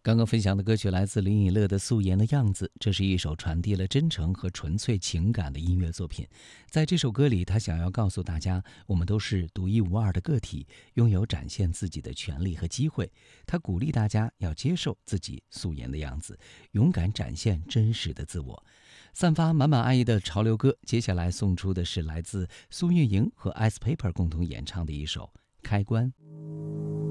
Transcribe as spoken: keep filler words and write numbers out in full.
刚刚分享的歌曲来自林以乐的《素颜的样子》，这是一首传递了真诚和纯粹情感的音乐作品。在这首歌里，他想要告诉大家，我们都是独一无二的个体，拥有展现自己的权利和机会。他鼓励大家要接受自己素颜的样子，勇敢展现真实的自我。散发满满爱意的潮流歌，接下来送出的是来自苏运莹和 Ice Paper 共同演唱的一首《开关》。